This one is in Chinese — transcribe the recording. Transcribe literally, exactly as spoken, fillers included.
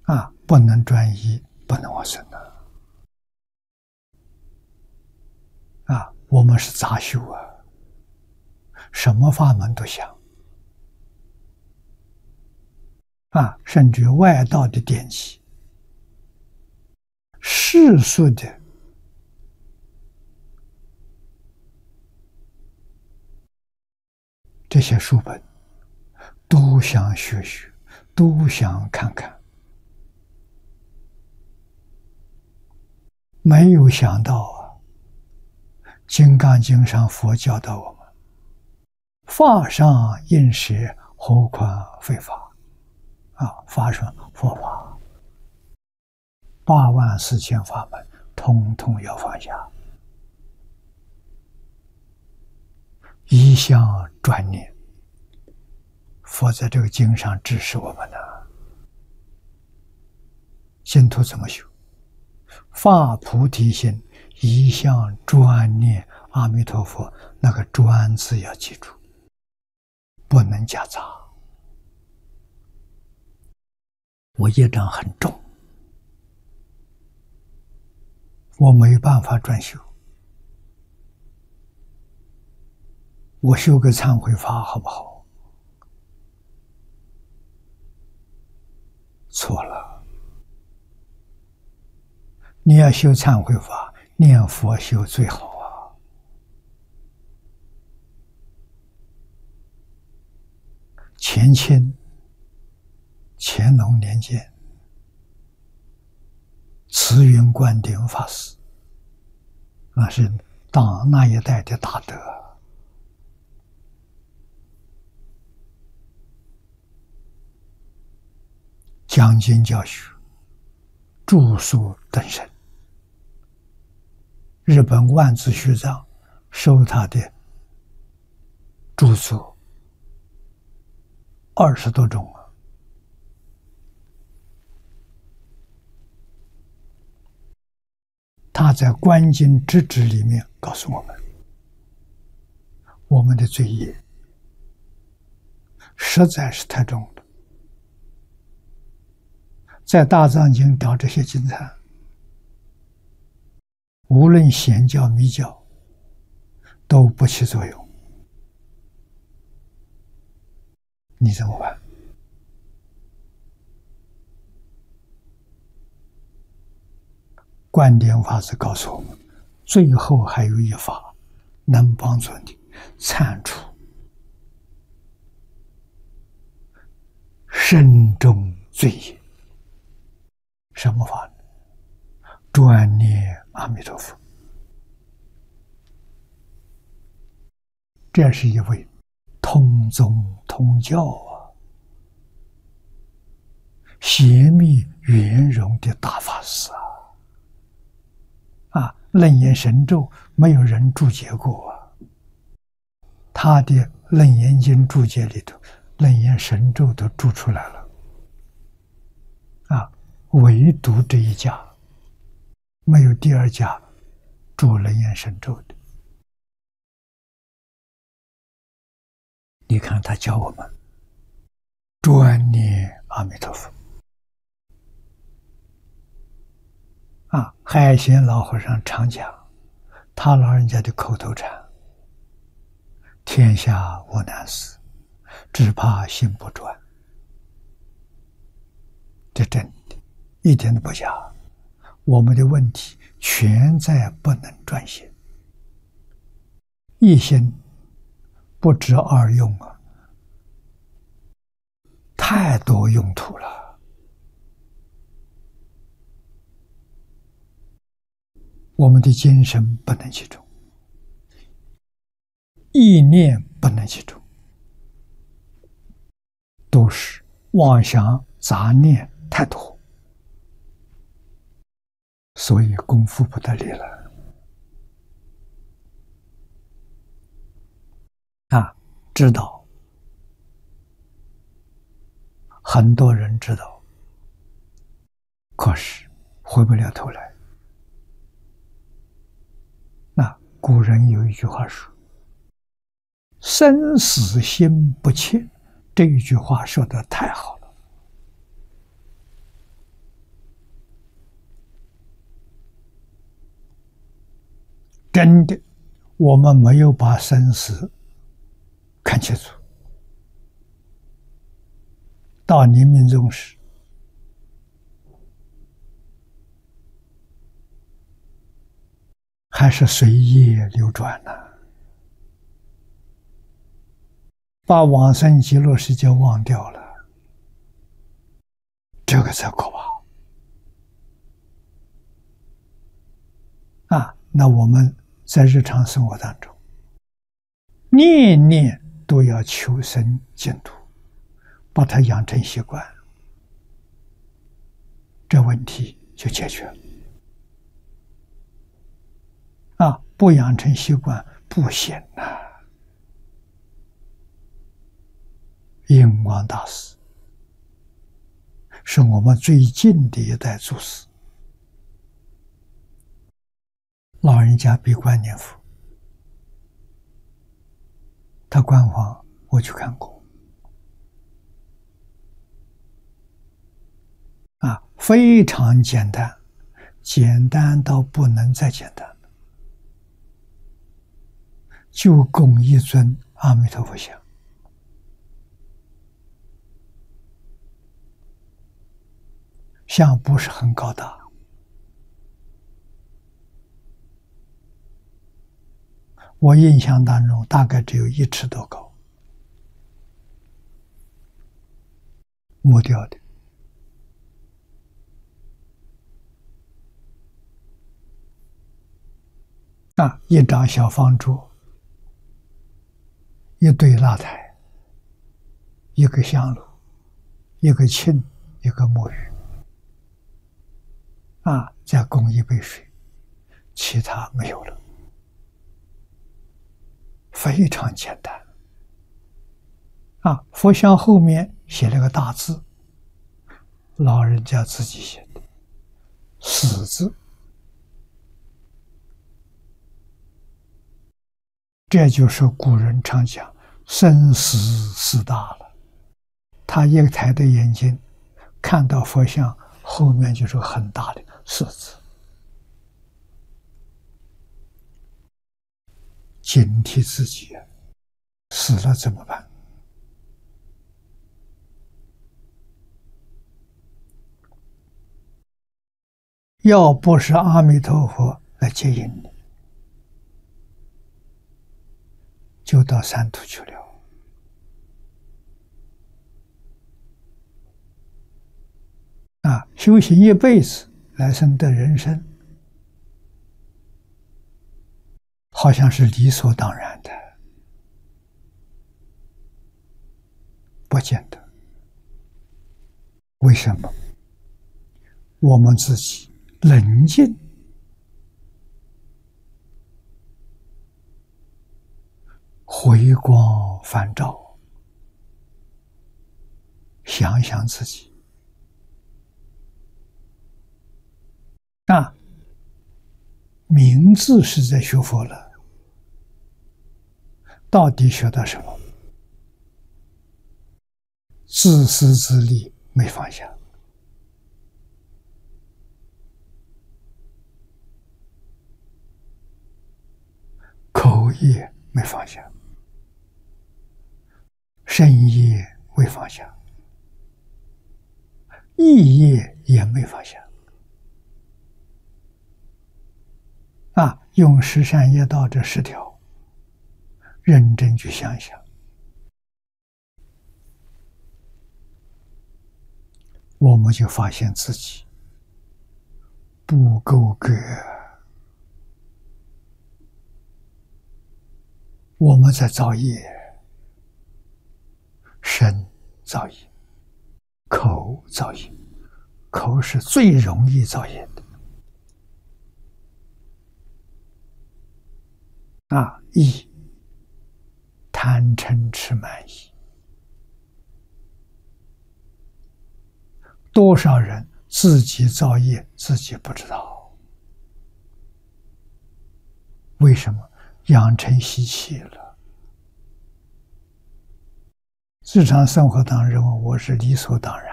啊，不能专一，不能往生的。啊，我们是杂修啊，什么法门都想。啊，甚至外道的典籍、世俗的这些书本，都想学学，都想看看。没有想到啊，《金刚经》上佛教导我们：法上应舍，何况非法。啊，法上佛法，八万四千法门，通通要放下，一向专念。佛在这个经上指示我们呢，信徒怎么修？发菩提心，一向专念阿弥陀佛，那个专字要记住，不能夹杂。我业障很重，我没有办法专修，我修个忏悔法好不好？错了，你要修忏悔法，念佛修最好啊。前清乾隆年间，慈云观顶法师，那是当那一代的大德，讲经教学，著述等身。日本万字虚藏收他的著作二十多种。他在《观经直指》里面告诉我们，我们的罪业实在是太重了。在大藏经找这些经忏，无论显教密教都不起作用，你怎么办？观点法师告诉我们，最后还有一法能帮助你铲除深重罪业。什么法呢？专念阿弥陀佛。这是一位通宗通教啊，邪密圆融的大法师啊！啊，楞严神咒没有人注解过啊，他的《楞严经》注解里头，楞严神咒都注出来了，啊，唯独这一家没有第二家注楞严神咒的。你看他教我们专念阿弥陀佛。啊，海贤老和尚常讲，他老人家的口头禅：天下无难事，只怕心不专。这真的，一点都不假。我们的问题全在不能专心，一心不知二用啊，太多用途了。我们的精神不能集中，意念不能集中，都是妄想杂念太多，所以功夫不得力了。啊，知道，很多人知道，可是回不了头来。古人有一句话说：“生死心不切。”这一句话说得太好了。 真的，我们没有把生死看清楚。到临命终时，还是随业流转呢、啊，把往生极乐世界忘掉了，这个才可怕啊！那我们在日常生活当中，念念都要求生净土，把它养成习惯，这问题就解决了。啊，不养成习惯不行啊！印光大师是我们最近的一代祖师，老人家闭关念佛，他关房我去看过，啊，非常简单，简单到不能再简单了，就供一尊阿弥陀佛像。像不是很高大，我印象当中大概只有一尺多高，木雕的。啊，一张小方桌，一对蜡台，一个香炉，一个磬，一个木鱼。啊，再供一杯水，其他没有了，非常简单。啊，佛像后面写了个大字，老人家自己写的“死”字，这就是古人常讲生死四大了。他一抬的眼睛看到佛像后面就是个很大的死字，警惕自己，死了怎么办？要不是阿弥陀佛来接引你，就到三途去了。啊，修行一辈子，来生得人生，好像是理所当然的，不见得。为什么？我们自己冷静，回光返照，想想自己。啊，名字是在学佛了，到底学到什么？自私自利没放下，口业没放下，身业未放下，意业也没放下。啊，用十善业道这十条，认真去想想，我们就发现自己不够格。我们在造业，身造业，口造业，口是最容易造业的。啊，意，贪嗔痴慢疑，多少人自己造业自己不知道，为什么？养成习气了。日常生活当中认为我是理所当然。